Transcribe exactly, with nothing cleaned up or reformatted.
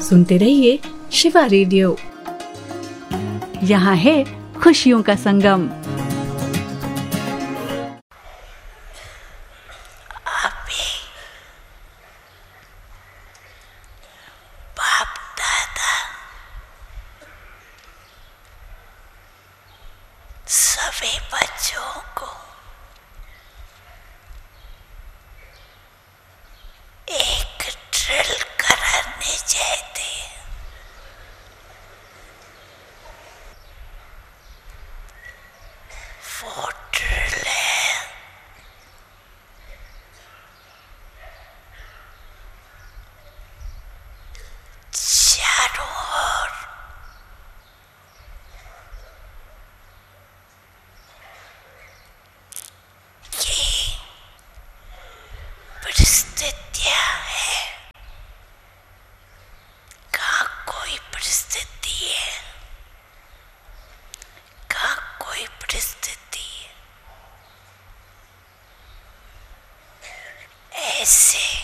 सुनते रहिए शिवा रेडियो। यहाँ है खुशियों का संगम। सभी बच्चों को एक ड्रिल करानी चाहिए। वो ड्रिल है चारों ओर परिस्थितियां है। कहाँ कोई परिस्थिति है, कहाँ कोई परिस्थिति है। ऐसे